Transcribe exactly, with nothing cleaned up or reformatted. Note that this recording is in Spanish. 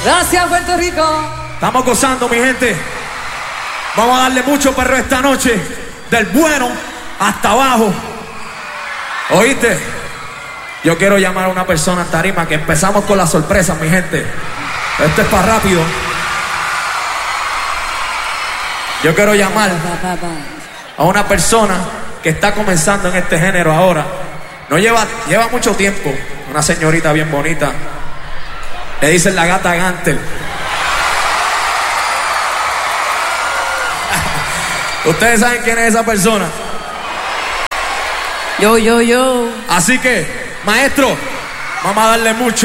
Gracias, Puerto Rico. Estamos gozando, mi gente. Vamos a darle mucho perreo esta noche. Del bueno hasta abajo. ¿Oíste? Yo quiero llamar a una persona en tarima, que empezamos con las sorpresas, mi gente. Esto es para rápido. Yo quiero llamar a una persona que está comenzando en este género ahora. No lleva, lleva mucho tiempo. Una señorita bien bonita. Le dicen la gata Gantel. Ustedes saben quién es esa persona. Yo, yo, yo. Así que, maestro, vamos a darle mucho.